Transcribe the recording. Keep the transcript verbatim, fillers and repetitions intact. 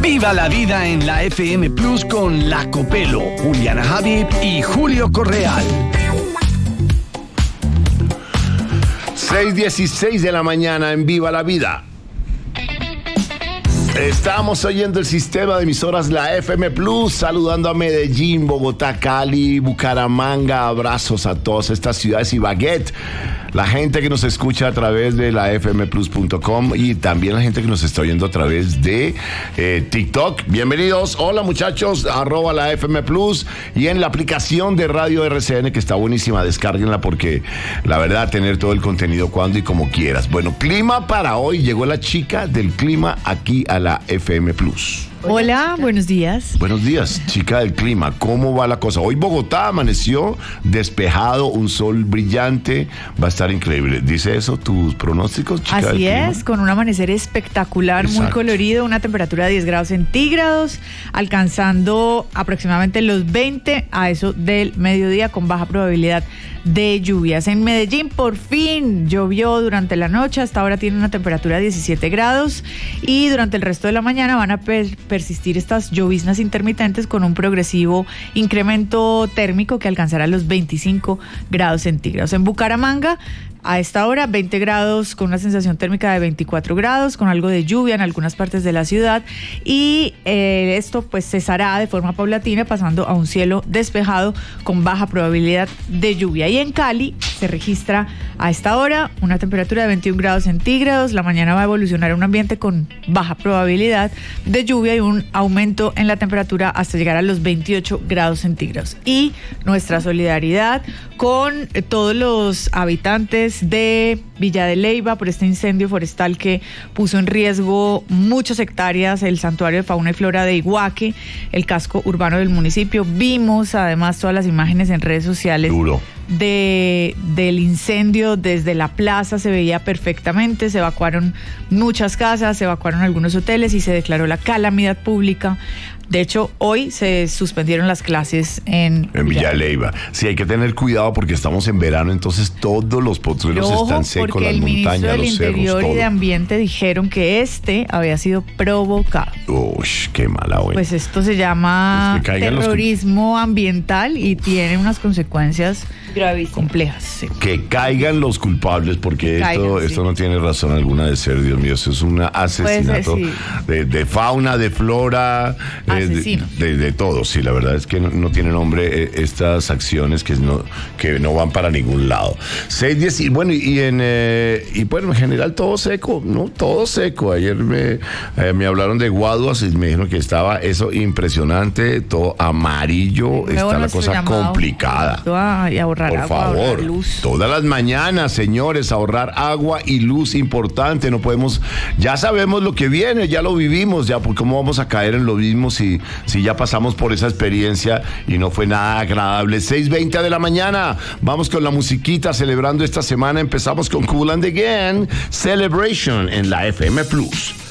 Viva la vida en la F M Plus con La Copelo, Juliana Habib y Julio Correal. seis dieciséis de la mañana en Viva la Vida. Estamos oyendo el sistema de emisoras La F M Plus, saludando a Medellín, Bogotá, Cali, Bucaramanga. Abrazos a todas estas ciudades y Baguette. La gente que nos escucha a través de la f m plus punto com y también la gente que nos está oyendo a través de eh, TikTok. Bienvenidos. Hola muchachos, arroba la F M Plus y en la aplicación de Radio R C N que está buenísima. Descárguenla porque la verdad tener todo el contenido cuando y como quieras. Bueno, clima para hoy. Llegó la chica del clima aquí a la F M Plus. Hola, buenos días. Buenos días, chica del clima. ¿Cómo va la cosa? Hoy Bogotá amaneció despejado, un sol brillante. Va a estar increíble. ¿Dice eso tus pronósticos, chica del Así clima? es, con un amanecer espectacular, Exacto. muy colorido, una temperatura de diez grados centígrados, alcanzando aproximadamente los veinte a eso del mediodía con baja probabilidad de lluvias. En Medellín por fin llovió durante la noche, hasta ahora tiene una temperatura de diecisiete grados y durante el resto de la mañana van a per- persistir estas lloviznas intermitentes con un progresivo incremento térmico que alcanzará los veinticinco grados centígrados. En Bucaramanga a esta hora veinte grados con una sensación térmica de veinticuatro grados, con algo de lluvia en algunas partes de la ciudad y eh, esto pues cesará de forma paulatina pasando a un cielo despejado con baja probabilidad de lluvia. Y en Cali se registra a esta hora una temperatura de veintiún grados centígrados, la mañana va a evolucionar a un ambiente con baja probabilidad de lluvia y un aumento en la temperatura hasta llegar a los veintiocho grados centígrados. Y nuestra solidaridad con eh, todos los habitantes de Villa de Leyva por este incendio forestal que puso en riesgo muchas hectáreas, el santuario de fauna y flora de Iguaque, el casco urbano del municipio. Vimos además todas las imágenes en redes sociales. Duro. De, del incendio desde la plaza, se veía perfectamente, se evacuaron muchas casas, se evacuaron algunos hoteles y se declaró la calamidad pública. De hecho, hoy se suspendieron las clases en, En Villa Leyva. Sí, hay que tener cuidado porque estamos en verano, entonces todos los potreros Ojo, están secos, porque las el ministro montañas, del los cerros, Interior y de todo. Ambiente dijeron que este había sido provocado. Uy, qué mala hoy. Pues esto se llama Es que caigan los- terrorismo ambiental y tiene unas consecuencias gravísimas, complejas. Sí. Que caigan los culpables, porque esto, Caigan, sí. esto no tiene razón alguna de ser, Dios mío, esto es un asesinato sí. de, de fauna, de flora, eh, de, Asesinos. de, de todo. Sí, la verdad es que no, no tiene nombre eh, estas acciones que no, que no van para ningún lado. seis diez, y bueno, y en eh, y bueno, en general todo seco, ¿no? Todo seco. Ayer me, eh, me hablaron de Guaduas y me dijeron que estaba eso impresionante, todo amarillo, Luego está la nuestro cosa llamado complicada. a- y ahorrar Por agua, favor, ahorrar luz. todas las mañanas, señores, ahorrar agua y luz, importante. No podemos, ya sabemos lo que viene, ya lo vivimos, ya, pues, ¿cómo vamos a caer en lo mismo si, si ya pasamos por esa experiencia y no fue nada agradable? seis veinte de la mañana, vamos con la musiquita celebrando esta semana. Empezamos con Cool and Again, Celebration en la F M Plus.